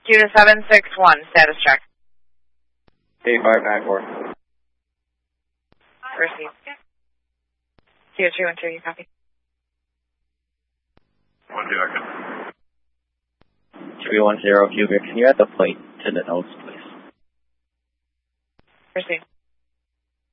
Q761, status check. 8594. Proceed. Q312, you copy? 310 Cubic, can you add the plate to the notes, please? Proceed.